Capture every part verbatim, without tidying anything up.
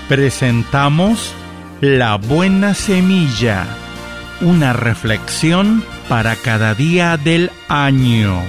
Presentamos La Buena Semilla, una reflexión para cada día del año.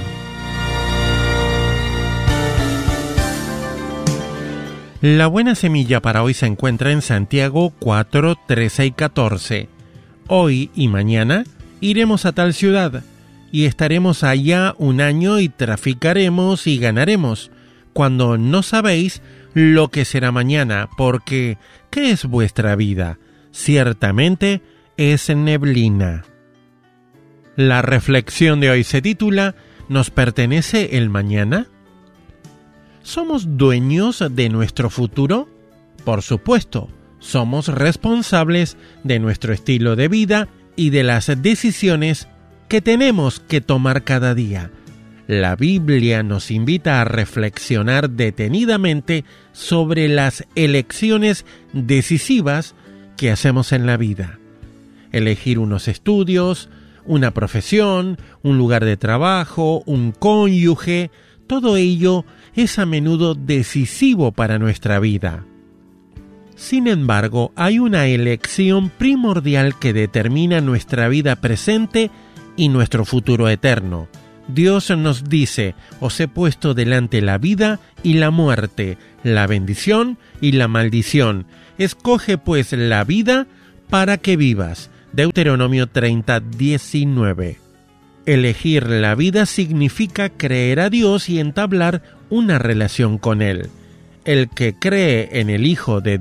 La buena semilla para hoy se encuentra en Santiago cuatro, trece y catorce. Hoy y mañana iremos a tal ciudad, y estaremos allá un año y traficaremos y ganaremos, cuando no sabéis lo que será mañana, porque ¿qué es vuestra vida? Ciertamente es neblina. La reflexión de hoy se titula ¿Nos pertenece el mañana? ¿Somos dueños de nuestro futuro? Por supuesto, somos responsables de nuestro estilo de vida y de las decisiones que tenemos que tomar cada día. La Biblia nos invita a reflexionar detenidamente sobre las elecciones decisivas que hacemos en la vida. Elegir unos estudios, una profesión, un lugar de trabajo, un cónyuge, todo ello es a menudo decisivo para nuestra vida. Sin embargo, hay una elección primordial que determina nuestra vida presente y nuestro futuro eterno. Dios nos dice: os he puesto delante la vida y la muerte, la bendición y la maldición. Escoge pues la vida para que vivas. Deuteronomio treinta, diecinueve. Elegir la vida significa creer a Dios y entablar una relación con Él. El que cree en el Hijo de